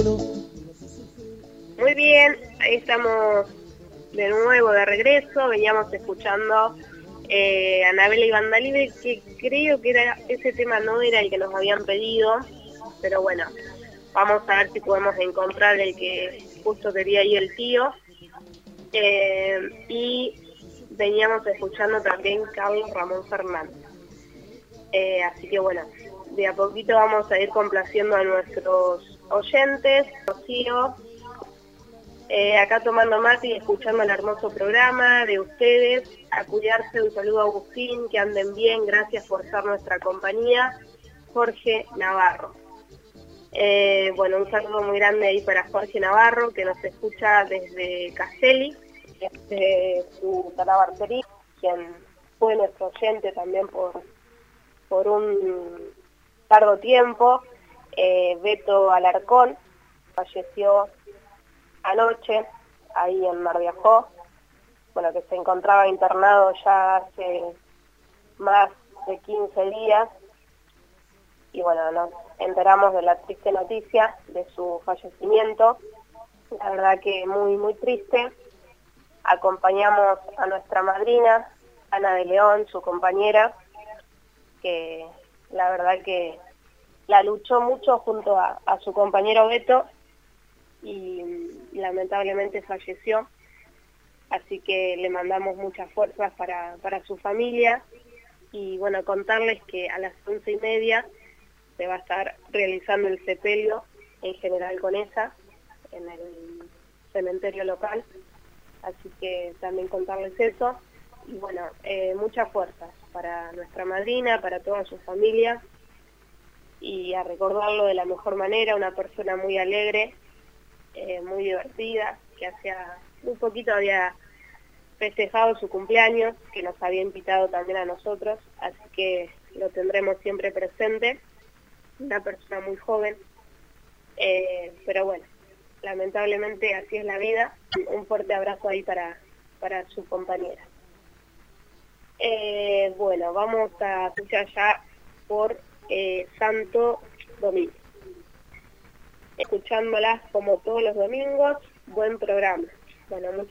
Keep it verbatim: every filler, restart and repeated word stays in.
Muy bien, ahí estamos de nuevo de regreso, veníamos escuchando eh, Anabela y Banda Libre, que creo que era ese tema no era el que nos habían pedido, pero bueno, vamos a ver si podemos encontrar el que justo quería ir el tío. Eh, y veníamos escuchando también Carlos Ramón Fernández. Eh, así que bueno, de a poquito vamos a ir complaciendo a nuestros oyentes, Rocío, eh, acá tomando mate y escuchando el hermoso programa de ustedes. A cuidarse, un saludo a Agustín, que anden bien, gracias por ser nuestra compañía. Jorge Navarro. Eh, bueno, un saludo muy grande ahí para Jorge Navarro, que nos escucha desde Castelli, desde su talabartería, quien fue nuestro oyente también por, por un largo tiempo. eh, Beto Alarcón falleció anoche, ahí en Mar de Ajó, bueno, que se encontraba internado ya hace más de quince días, y bueno, nos enteramos de la triste noticia de su fallecimiento. La verdad que muy, muy triste. Acompañamos a nuestra madrina, Ana de León, su compañera, que la verdad que la luchó mucho junto a, a su compañero Beto, y lamentablemente falleció, así que le mandamos muchas fuerzas para, para su familia, y bueno, contarles que a las once y media se va a estar realizando el sepelio en General Conesa, en el cementerio local, así que también contarles eso, y bueno, eh, muchas fuerzas para nuestra madrina, para toda su familia, y a recordarlo de la mejor manera, una persona muy alegre, Eh, muy divertida, que hacía un poquito había festejado su cumpleaños, que nos había invitado también a nosotros, así que lo tendremos siempre presente. Una persona muy joven, eh, pero bueno, lamentablemente así es la vida. Un fuerte abrazo ahí para, para su compañera. Eh, bueno, vamos a escuchar ya por eh, Santo Domingo. Escuchándolas como todos los domingos, buen programa. Bueno, muchas